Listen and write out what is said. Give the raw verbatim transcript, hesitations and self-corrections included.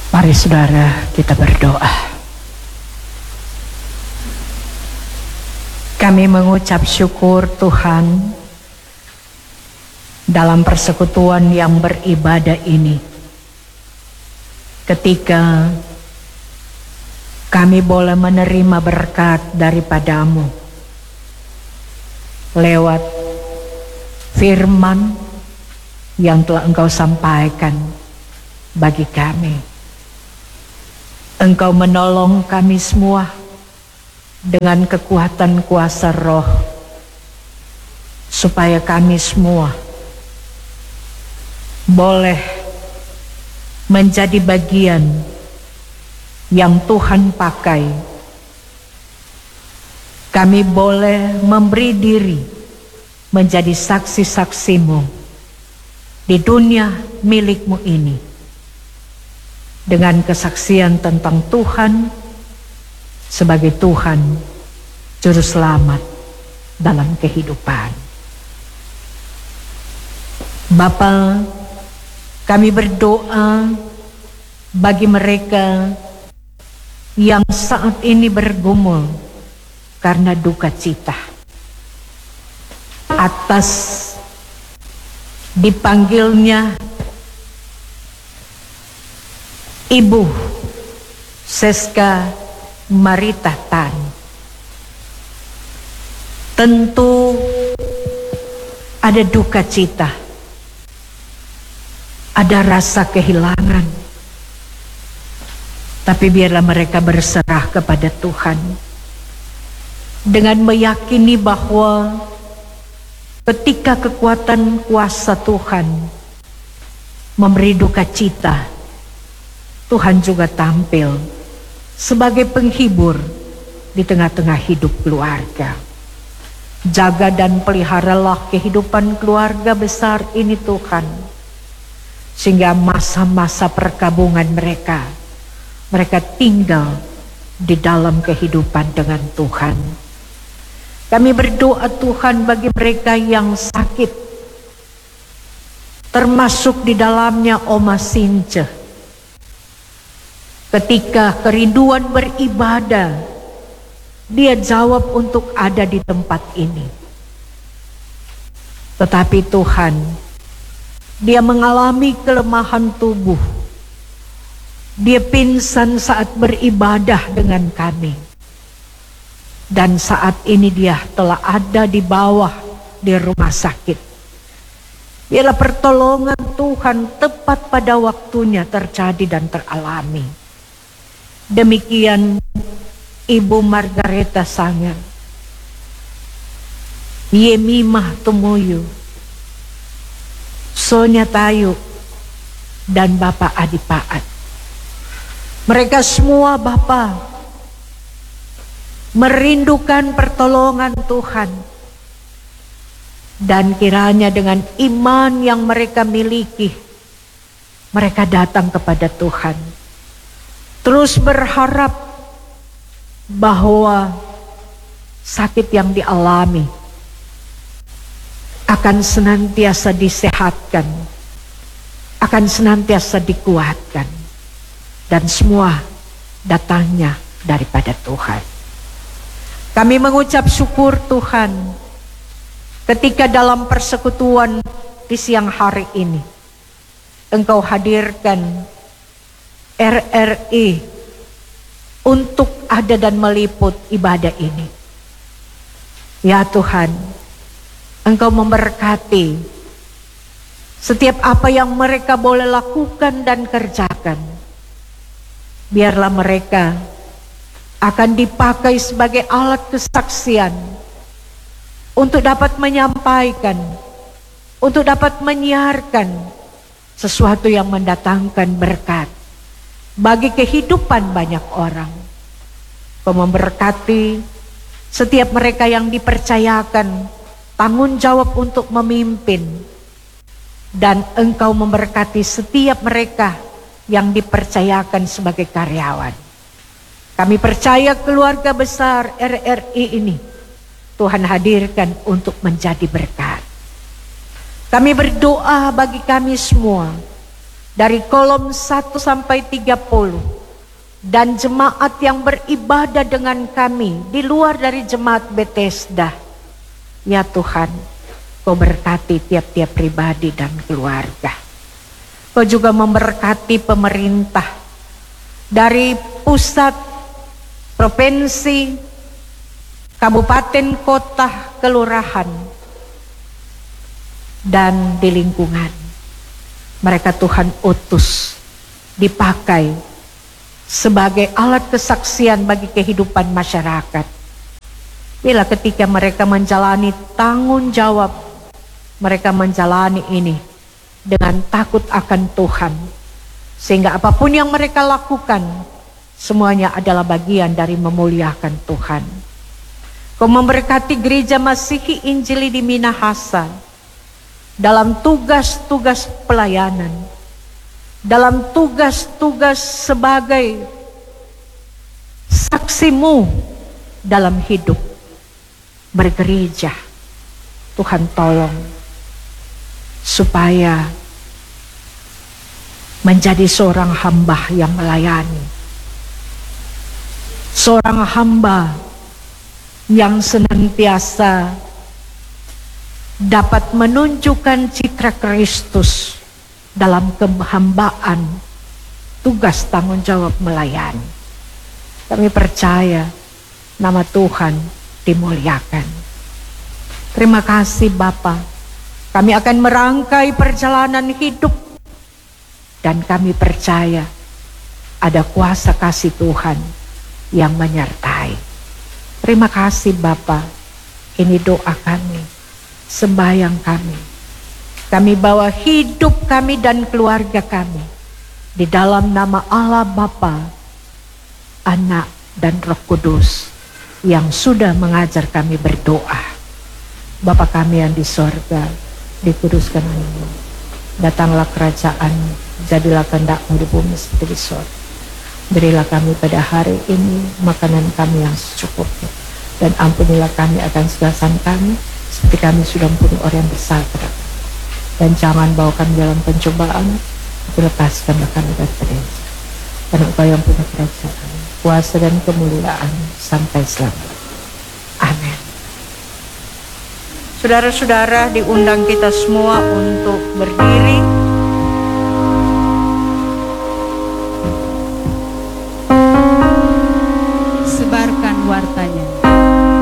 Mari saudara kita berdoa. Kami mengucap syukur Tuhan dalam persekutuan yang beribadah ini. Ketika kami boleh menerima berkat daripadamu lewat firman yang telah Engkau sampaikan bagi kami. Engkau menolong kami semua dengan kekuatan kuasa roh, supaya kami semua boleh menjadi bagian yang Tuhan pakai. Kami boleh memberi diri menjadi saksi-saksimu di dunia milikmu ini, dengan kesaksian tentang Tuhan sebagai Tuhan Juru Selamat dalam kehidupan. Bapa, kami berdoa bagi mereka yang saat ini bergumul karena duka cita atas dipanggilnya Ibu Seska Marita Tan. Tentu ada duka cita, ada rasa kehilangan, tapi biarlah mereka berserah kepada Tuhan dengan meyakini bahwa ketika kekuatan kuasa Tuhan memberi duka cita, Tuhan juga tampil sebagai penghibur di tengah-tengah hidup keluarga. Jaga dan peliharalah kehidupan keluarga besar ini Tuhan, sehingga masa-masa perkabungan mereka, mereka tinggal di dalam kehidupan dengan Tuhan. Kami berdoa Tuhan bagi mereka yang sakit, termasuk di dalamnya Oma Since. Ketika kerinduan beribadah, dia jawab untuk ada di tempat ini. Tetapi Tuhan, dia mengalami kelemahan tubuh. Dia pingsan saat beribadah dengan kami. Dan saat ini dia telah ada di bawah di rumah sakit. Biarlah pertolongan Tuhan tepat pada waktunya terjadi dan teralami. Demikian Ibu Margareta Sanger, Yemimah Tumuyu, Sonya Tayu, dan Bapak Adi Paat. Mereka semua Bapak merindukan pertolongan Tuhan, dan kiranya dengan iman yang mereka miliki, mereka datang kepada Tuhan, terus berharap bahwa sakit yang dialami akan senantiasa disehatkan, akan senantiasa dikuatkan, dan semua datangnya daripada Tuhan. Kami mengucap syukur Tuhan ketika dalam persekutuan di siang hari ini Engkau hadirkan R R I untuk ada dan meliput ibadah ini. Ya Tuhan, Engkau memberkati setiap apa yang mereka boleh lakukan dan kerjakan. Biarlah mereka akan dipakai sebagai alat kesaksian untuk dapat menyampaikan, untuk dapat menyiarkan sesuatu yang mendatangkan berkat bagi kehidupan banyak orang. Kau memberkati setiap mereka yang dipercayakan tanggung jawab untuk memimpin, dan Engkau memberkati setiap mereka yang dipercayakan sebagai karyawan. Kami percaya keluarga besar R R I ini Tuhan hadirkan untuk menjadi berkat. Kami berdoa bagi kami semua dari kolom satu sampai tiga puluh. Dan jemaat yang beribadah dengan kami di luar dari jemaat Bethesda. Ya Tuhan, Kau berkati tiap-tiap pribadi dan keluarga. Kau juga memberkati pemerintah dari pusat, provinsi, kabupaten, kota, kelurahan, dan di lingkungan. Mereka Tuhan utus, dipakai sebagai alat kesaksian bagi kehidupan masyarakat. Bila ketika mereka menjalani tanggung jawab, mereka menjalani ini dengan takut akan Tuhan. Sehingga apapun yang mereka lakukan, semuanya adalah bagian dari memuliakan Tuhan. Kau memberkati gereja Masihi Injili di Minahasa dalam tugas-tugas pelayanan, dalam tugas-tugas sebagai saksimu dalam hidup bergereja. Tuhan tolong supaya menjadi seorang hamba yang melayani, seorang hamba yang senantiasa dapat menunjukkan citra Kristus dalam kehambaan tugas tanggung jawab melayani. Kami percaya nama Tuhan dimuliakan. Terima kasih Bapa. Kami akan merangkai perjalanan hidup dan kami percaya ada kuasa kasih Tuhan yang menyertai. Terima kasih Bapa. Ini doa kami, sembahyang kami. Kami bawa hidup kami dan keluarga kami di dalam nama Allah Bapa, Anak dan Roh Kudus yang sudah mengajar kami berdoa. Bapa kami yang di sorga, dikuduskan namamu, datanglah kerajaan-Mu, jadilah kehendak-Mu di bumi seperti di sorga. Berilah kami pada hari ini makanan kami yang secukupnya, dan ampunilah kami akan segala kami, seperti kami sudah ampuni orang yang bersalah kepada kami. Dan jangan bawa kami dalam pencobaan, tapi lepaskanlah kami dari jahat. Karena Engkau yang punya kerajaan, kuasa dan kemuliaan sampai selamanya. Amin. Saudara-saudara, diundang kita semua untuk berdiri.